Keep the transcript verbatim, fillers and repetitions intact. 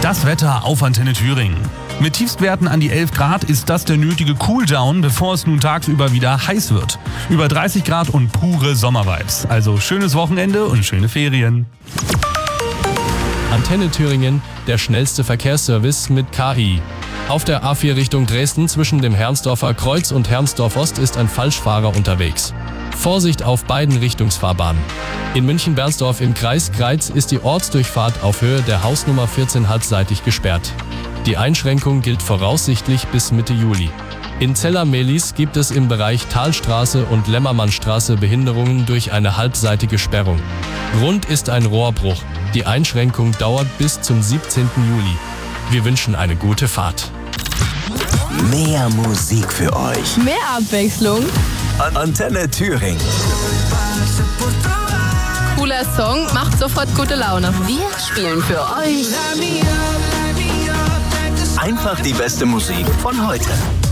Das Wetter auf Antenne Thüringen. Mit Tiefstwerten an die elf Grad ist das der nötige Cooldown, bevor es nun tagsüber wieder heiß wird. Über dreißig Grad und pure Sommervibes. Also schönes Wochenende und schöne Ferien. Antenne Thüringen, der schnellste Verkehrsservice mit K I. Auf der A vier Richtung Dresden zwischen dem Herrnsdorfer Kreuz und Herrnsdorf Ost ist ein Falschfahrer unterwegs. Vorsicht auf beiden Richtungsfahrbahnen. In München-Bernsdorf im Kreis Greiz ist die Ortsdurchfahrt auf Höhe der Hausnummer vierzehn halbseitig gesperrt. Die Einschränkung gilt voraussichtlich bis Mitte Juli. In Zella-Mehlis gibt es im Bereich Talstraße und Lämmermannstraße Behinderungen durch eine halbseitige Sperrung. Grund ist ein Rohrbruch. Die Einschränkung dauert bis zum siebzehnten Juli. Wir wünschen eine gute Fahrt. Mehr Musik für euch. Mehr Abwechslung. Antenne Thüringen. Cooler Song, macht sofort gute Laune. Wir spielen für euch Einfach die beste Musik von heute.